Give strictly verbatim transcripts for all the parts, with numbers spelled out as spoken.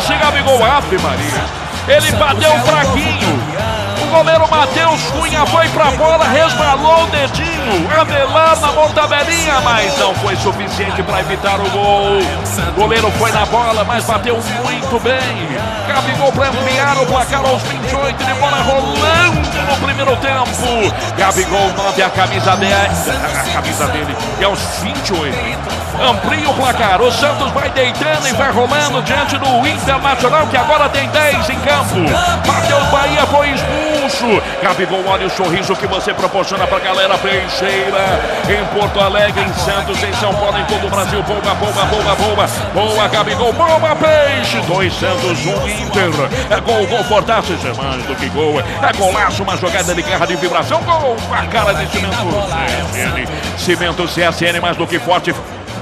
esse Gabigol, Ave Maria. Ele bateu fraquinho. O goleiro Matheus Cunha foi pra bola, resbalou o dedinho. Avelar na montabelinha, mas não foi suficiente para evitar o gol. O goleiro foi na bola, mas bateu muito bem. Gabigol para ampliar o placar aos vinte e oito, de bola rolando no primeiro tempo. Gabigol nove, a camisa dez, a camisa dele é aos vinte e oito. Amplia o placar, o Santos vai deitando e vai rolando diante do Internacional, que agora tem dez em campo. Matheus Bahia foi expulso. Gabigol, olha o sorriso que você proporciona pra galera peixeira em Porto Alegre, em Santos, em São Paulo, em todo o Brasil. Boa, boa, boa, boa, boa, Gabigol, boa, peixe. Dois Santos, um Inter. É gol, gol, fortaço, isso é mais do que gol. É golaço, uma jogada de guerra de vibração. Gol, a cara de Cimento C S N. Cimento C S N, mais do que forte.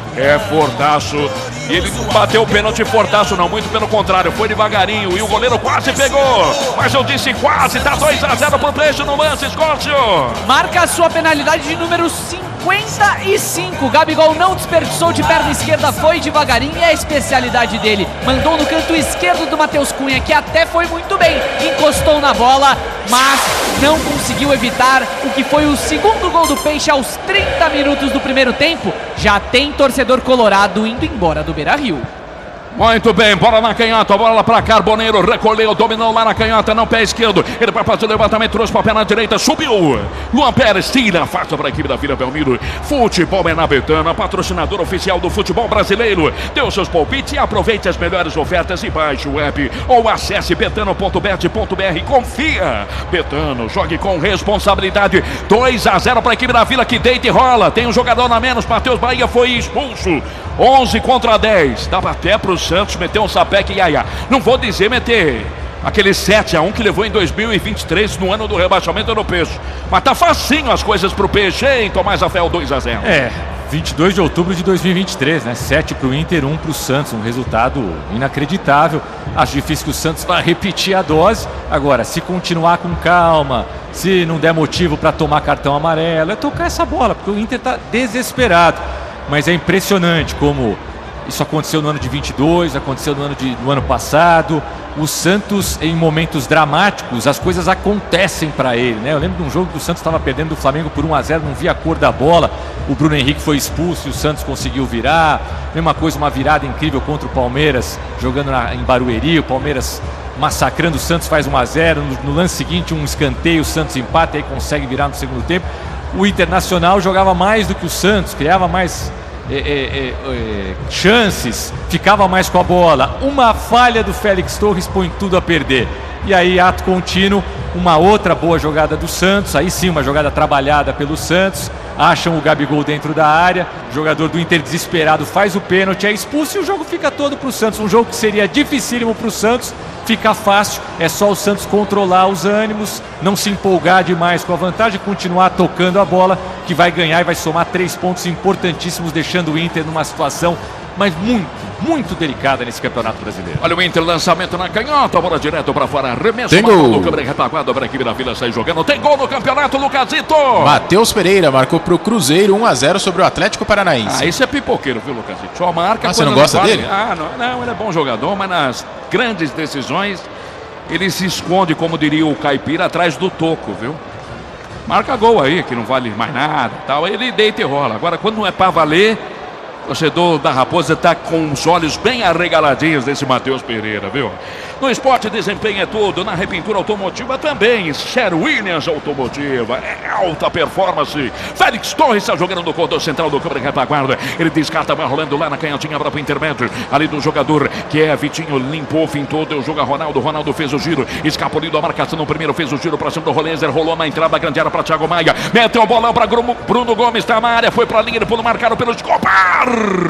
É Fortaço. E ele não bateu o pênalti Fortaço, não, muito pelo contrário, foi devagarinho e o goleiro quase pegou. Mas eu disse quase, tá dois a zero pro Peixe no lance, Scórcio. Marca a sua penalidade de número cinquenta e cinco. Gabigol não desperdiçou de perna esquerda, foi devagarinho e é a especialidade dele. Mandou no canto esquerdo do Matheus Cunha, que até foi muito bem, encostou na bola, mas não conseguiu evitar o que foi o segundo gol do Peixe aos trinta minutos do primeiro tempo. Já tem torcedor colorado indo embora do Beira-Rio. Muito bem, bola na canhota, bola para Carboneiro, recolheu, dominou lá na canhota, não, pé esquerdo, ele vai fazer o levantamento, trouxe para a perna direita, subiu, Luan Pérez tira, afasta para a equipe da Vila Belmiro. Futebol é na Betano, patrocinador oficial do futebol brasileiro. Dê os seus palpites e aproveite as melhores ofertas e baixe o app ou acesse betano ponto bet ponto br. Confia, Betano, jogue com responsabilidade. Dois a zero para a equipe da Vila, que deita e rola, tem um jogador na menos, Matheus Bahia foi expulso. onze contra dez, dava até para o Santos meter um sapeque e iaia. Não vou dizer meter aquele sete a um que levou em dois mil e vinte e três, no ano do rebaixamento do Peixe. Mas tá facinho as coisas pro Peixe, hein, Tomás Rafael? Dois a zero. É, vinte e dois de outubro de dois mil e vinte e três, né? sete pro Inter, um pro Santos, um resultado inacreditável. Acho difícil que o Santos vá repetir a dose. Agora, se continuar com calma, se não der motivo para tomar cartão amarelo, é tocar essa bola, porque o Inter tá desesperado. Mas é impressionante como isso aconteceu no ano de vinte e dois, aconteceu no ano, de, no ano passado. O Santos, em momentos dramáticos, as coisas acontecem para ele, né? Eu lembro de um jogo que o Santos estava perdendo do Flamengo por um a zero, não via a cor da bola. O Bruno Henrique foi expulso e o Santos conseguiu virar. Mesma coisa, uma virada incrível contra o Palmeiras, jogando na, em Barueri. O Palmeiras massacrando o Santos, faz um a zero. No, no lance seguinte, um escanteio, o Santos empata e aí consegue virar no segundo tempo. O Internacional jogava mais do que o Santos, criava mais é, é, é, é, chances, ficava mais com a bola. Uma falha do Félix Torres põe tudo a perder. E aí, ato contínuo, uma outra boa jogada do Santos. Aí sim, uma jogada trabalhada pelo Santos. Acham o Gabigol dentro da área. O jogador do Inter desesperado faz o pênalti, é expulso e o jogo fica todo para o Santos. Um jogo que seria dificílimo para o Santos. Fica fácil, é só o Santos controlar os ânimos, não se empolgar demais com a vantagem, continuar tocando a bola, que vai ganhar e vai somar três pontos importantíssimos, deixando o Inter numa situação, mas muito, muito delicada nesse Campeonato Brasileiro. Olha o Inter, lançamento na canhota, bola direto para fora, arremesso. Tem gol. Do câmera retaguarda para a equipe da Vila sair jogando. Tem gol no campeonato, Lucasito. Matheus Pereira marcou para o Cruzeiro um a zero sobre o Atlético Paranaense. Ah, esse é pipoqueiro, viu, Lucasito? Só marca. Ah, você não gosta vale. dele? Ah, não, não, ele é bom jogador, mas nas grandes decisões ele se esconde, como diria o Caipira, atrás do toco, viu? Marca gol aí, que não vale mais nada, tal. Ele deita e rola. Agora, quando não é para valer, o torcedor da Raposa está com os olhos bem arregaladinhos desse Matheus Pereira, viu? No esporte, desempenho é tudo. Na repintura automotiva também. Sher Williams Automotiva. É alta performance. Félix Torres está jogando no corredor central do campo de retaguarda. Ele descarta, vai rolando lá na canhotinha para o intermédio. Ali do jogador que é Vitinho. Limpou, fintou, deu jogo a Ronaldo. Ronaldo fez o giro. Escapuliu da marcação no primeiro. Fez o giro para cima do Rolenzer. Rolou na entrada grande área para Thiago Maia. Meteu o bolão para Bruno Gomes. Está na área. Foi para a linha de pulo marcado pelo Escobar.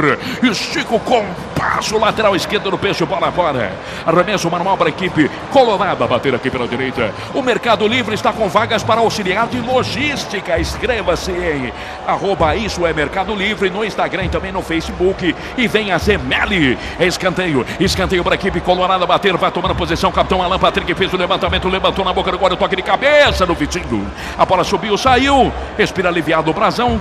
Estica o compasso. Lateral esquerdo do Peixe. Bola fora. Arremesso manual para a equipe colorada, bater aqui pela direita. O Mercado Livre está com vagas para auxiliar de logística. Inscreva-se em arroba isso é Mercado Livre no Instagram e também no Facebook. E vem a Zemeli. É escanteio, escanteio para a equipe colorada bater, vai tomando posição. Capitão Alan Patrick fez o levantamento, levantou na boca do guarda, toque de cabeça do Vitinho. A bola subiu, saiu, respira aliviado o Brasão.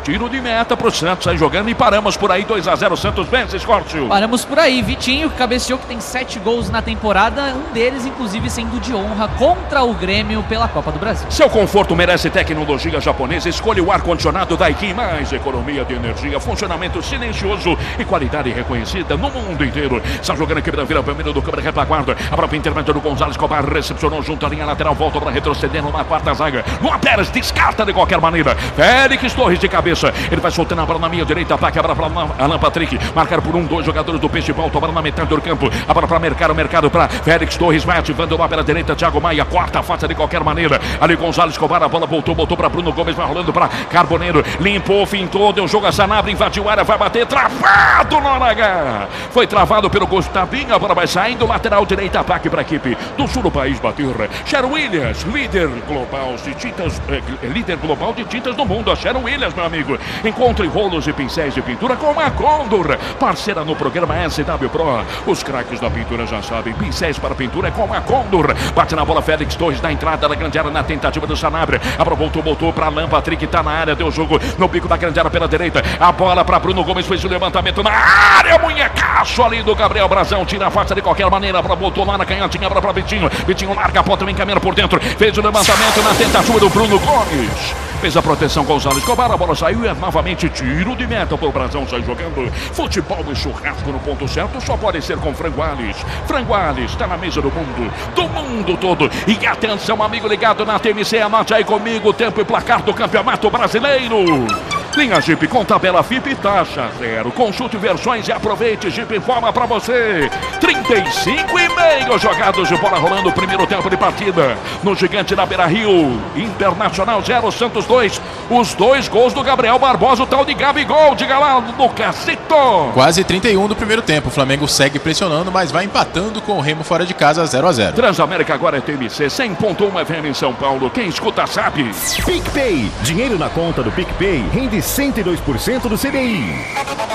Tiro de meta pro Santos aí jogando e paramos por aí. dois a zero, Santos vence, Scortio. Paramos por aí. Vitinho, que cabeceou, que tem sete gols na temporada, um deles inclusive sendo de honra contra o Grêmio pela Copa do Brasil. Seu conforto merece tecnologia japonesa. Escolha o ar-condicionado Daikin, mais economia de energia, funcionamento silencioso e qualidade reconhecida no mundo inteiro. Está jogando aqui pela Vila Belmiro do câmera retaguarda. A própria intermédio do Gonzalez Cobar recepcionou junto à linha lateral, volta para retroceder na quarta zaga. Luan Pérez descarta de qualquer maneira. Félix Torres de cabeça. Ele vai soltando a bola na minha direita, ataque a bola para Alan Patrick. Marcar por um, dois jogadores do Peixe, volta a bola na metade do campo. A bola para Mercado, Mercado para Félix Torres, vai ativando lá pela direita, Thiago Maia, quarta faça de qualquer maneira. Ali Gonzalez Cobar, a bola voltou, voltou para Bruno Gomes, vai rolando para Carboneiro. Limpou, fintou, deu jogo a Sanabria, invadiu a área, vai bater, travado no H. Foi travado pelo Gustavinho, a bola vai saindo, lateral direita, ataque para a equipe do sul do país bater. Sharon Williams, líder global de tintas, eh, líder global de tintas do mundo, a Sharon Williams, meu amigo. Encontre rolos e pincéis de pintura com a Condor, parceira no programa S W Pro. Os craques da pintura já sabem, pincéis para pintura é com a Condor. Bate na bola Félix Torres na entrada da grande área na tentativa do Sanabria. A bola voltou, voltou para Alan Patrick, tá na área, deu jogo no bico da grande área pela direita. A bola para Bruno Gomes, fez o levantamento na área, munhecaço ali do Gabriel Brazão, tira a face de qualquer maneira, a bola voltou lá na canhotinha, a bola para Vitinho. Vitinho larga a ponta, vem caminhando por dentro, fez o levantamento na tentativa do Bruno Gomes. Fez a proteção Gonzalez Cobar, a bola saiu e é novamente tiro de meta para o Brazão sair jogando. Futebol e churrasco no ponto certo só pode ser com Franguales. Franguales está na mesa do mundo, do mundo todo. E atenção, amigo ligado na T M C, anote aí comigo o tempo e placar do Campeonato Brasileiro. Linha Jeep com tabela F I P e taxa zero. Consulte versões e aproveite. Jeep informa para você. trinta e cinco e meio jogados de bola rolando o primeiro tempo de partida. No Gigante da Beira-Rio. Internacional zero, Santos dois. Os dois gols do Gabriel Barbosa, o tal de Gabigol. Diga lá, Lucasito. Quase trinta e um do primeiro tempo. O Flamengo segue pressionando, mas vai empatando com o Remo fora de casa zero a zero. Transamérica agora é T M C cem ponto um F M em São Paulo. Quem escuta sabe. PicPay. Dinheiro na conta do PicPay rende cento e dois por cento do C D I.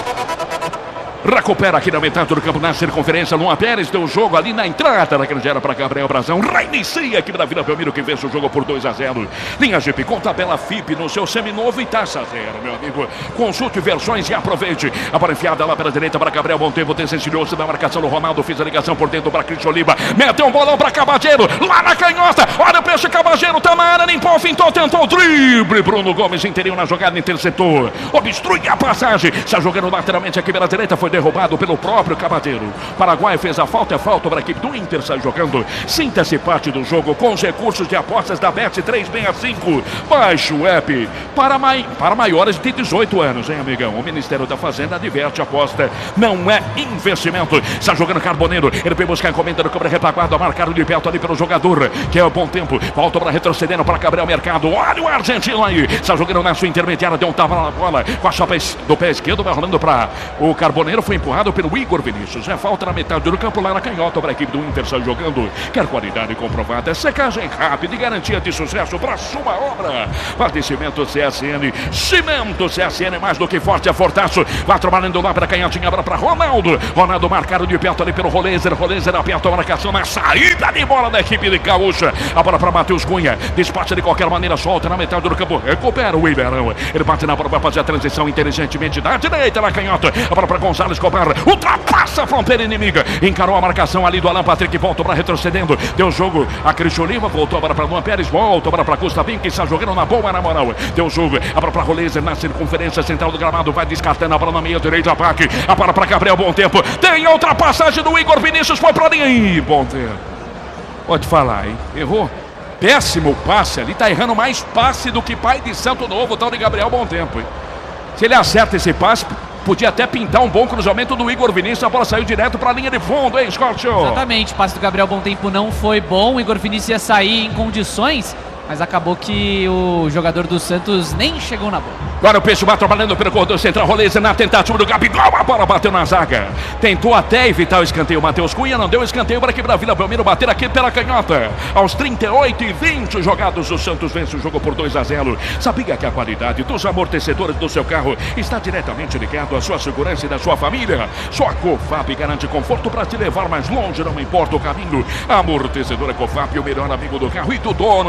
Recupera aqui na metade do campo na circunferência. Luan Pérez deu o jogo ali na entrada da grande área para Gabriel Brazão. Reinicia aqui da Vila Belmiro, que vence o jogo por dois a zero. Linha Jeep com tabela F I P no seu seminovo e taxa zero, meu amigo. Consulte versões e aproveite. A bola enfiada lá pela direita para Gabriel. Bom tempo, descendilhou-se da marcação do Ronaldo. Fez a ligação por dentro para Cristian Oliva. Meteu um bolão para Cabageiro. Lá na canhota. Olha o peixe, Cabageiro. Tá na área, limpou, fintou, tentou o drible. Bruno Gomes interior na jogada, interceptou. Obstrui a passagem. Está jogando lateralmente aqui pela direita. Foi derrubado pelo próprio Cabadeiro. Paraguai fez a falta, é falta para a equipe do Inter, sai jogando. Sinta-se parte do jogo com os recursos de apostas da Bet trezentos e sessenta e cinco. Baixe o app para, mai... para maiores de dezoito anos, hein, amigão? O Ministério da Fazenda adverte, aposta não é investimento. Está jogando Carboneiro, ele vem buscar a encomenda do câmera retaguarda, marcado de perto ali pelo jogador, que é o bom tempo. Volta para retrocedendo para Gabriel Mercado. Olha o argentino aí. Está jogando na sua intermediária, deu um tapa na bola com a chapa do pé esquerdo, vai rolando para o Carboneiro, foi empurrado pelo Igor Vinícius. É falta na metade do campo, lá na canhota para a equipe do Inter sai jogando. Quer qualidade comprovada, secagem rápida e garantia de sucesso para sua obra. Padecimento C S N, Cimento C S N, mais do que forte, é fortaço. Vai trabalhando lá para a canhotinha, agora para Ronaldo. Ronaldo marcado de perto ali pelo Rolezer. Rolezer aperta a marcação na saída de bola da equipe de Gaúcha. A bola para Matheus Cunha. Despacha de qualquer maneira, solta na metade do campo. Recupera o Iberão. Ele bate na bola para fazer a transição inteligentemente da direita na canhota. A bola para Gonzalez Cobar. Ultrapassa a fronteira inimiga. Encarou a marcação ali do Alan Patrick. Volta para retrocedendo. Deu jogo a Cristian Oliva. Voltou agora para Luan Pérez. Volta agora para Gustavinho, que está jogando na boa, na moral. Deu jogo. A bola para Rolezer na circunferência central do gramado. Vai descartando a bola na meia direita. Ataque. A bola para Gabriel. Bom tempo. Tem a ultrapassagem do Igor Vinícius. Foi para linha. Ih, bom tempo. Pode falar, hein? Errou. Péssimo passe ali. Tá errando mais passe do que pai de Santo Novo. O tal de Gabriel. Bom tempo, hein? Se ele acerta esse passe, podia até pintar um bom cruzamento do Igor Vinícius. A bola saiu direto para a linha de fundo, hein, Scott? Exatamente, o passe do Gabriel Bom Tempo não foi bom. O Igor Vinícius ia sair em condições, mas acabou que o jogador do Santos nem chegou na bola. Agora o Peixe vai trabalhando pelo corredor central. Rolezer na tentativa do Gabigol. A bola bateu na zaga. Tentou até evitar o escanteio. Matheus Cunha não deu escanteio para aqui para a Vila Belmiro bater aqui pela canhota. Aos trinta e oito e vinte jogados, o Santos vence o jogo por dois a zero. Sabia que a qualidade dos amortecedores do seu carro está diretamente ligado à sua segurança e da sua família? Só a Cofap garante conforto para te levar mais longe, não importa o caminho. Amortecedor é Cofap, o melhor amigo do carro e do dono do carro.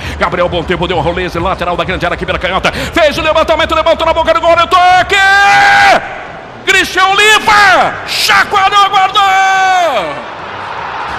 Gabriel Bom Tempo deu um roleze, lateral da grande área aqui pela canhota. Fez o levantamento, levantou na boca do gol, o toque! Christian Oliva! Chacoalhou, guardou!